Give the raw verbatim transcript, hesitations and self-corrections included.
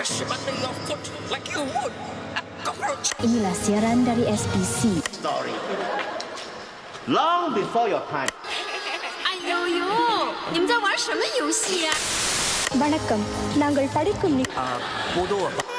crush under your foot like you would a cockroach. Inilah siaran dari S P C. Story. Long before your time. 哎呦呦，你们在玩什么游戏呀？ வணக்கம் நாங்கள் படிக்கும் நி- 啊，孤独。